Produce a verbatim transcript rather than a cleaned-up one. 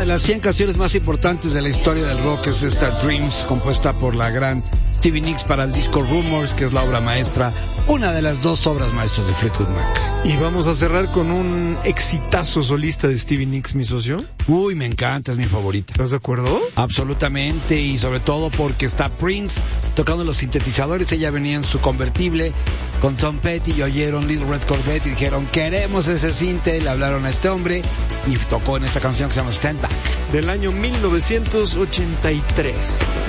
las cien canciones más importantes de la historia del rock es esta Dreams, compuesta por la gran Stevie Nicks para el disco Rumors, que es la obra maestra, una de las dos obras maestras de Fleetwood Mac. Y vamos a cerrar con un exitazo solista de Stevie Nicks, mi socio. Uy, me encanta, es mi favorita. ¿Estás de acuerdo? Absolutamente, y sobre todo porque está Prince tocando los sintetizadores. Ella venía en su convertible con Tom Petty y oyeron Little Red Corvette y dijeron, queremos ese sinte. Le hablaron a este hombre y tocó en esta canción que se llama Stand Back. Del año mil novecientos ochenta y tres.